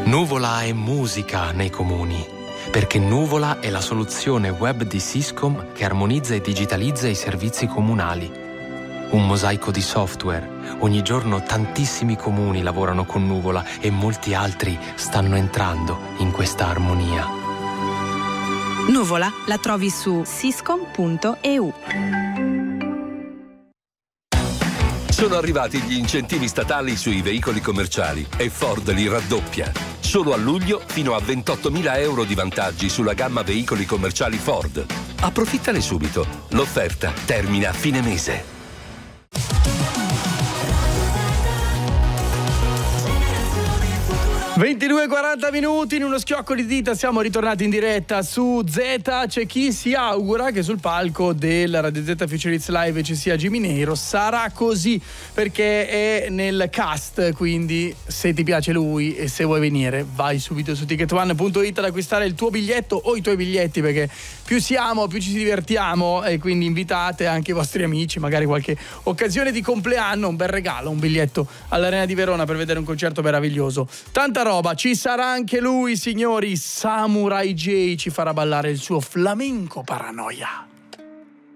Nuvola è musica nei comuni, perché Nuvola è la soluzione web di Syscom che armonizza e digitalizza i servizi comunali. Un mosaico di software. Ogni giorno tantissimi comuni lavorano con Nuvola e molti altri stanno entrando in questa armonia. Nuvola la trovi su syscom.eu. Sono arrivati gli incentivi statali sui veicoli commerciali e Ford li raddoppia. Solo a luglio fino a 28.000 euro di vantaggi sulla gamma veicoli commerciali Ford. Approfittane subito. L'offerta termina a fine mese. 22:40 minuti, in uno schiocco di dita siamo ritornati in diretta su Z. C'è chi si augura che sul palco della Radio Z Future Hits Live ci sia Jimmy Nero. Sarà così perché è nel cast, quindi se ti piace lui e se vuoi venire vai subito su ticketone.it ad acquistare il tuo biglietto o i tuoi biglietti, perché più siamo più ci divertiamo, e quindi invitate anche i vostri amici, magari qualche occasione di compleanno, un bel regalo, un biglietto all'Arena di Verona per vedere un concerto meraviglioso. Tanta roba, ci sarà anche lui, signori. Samurai J ci farà ballare il suo flamenco Paranoia.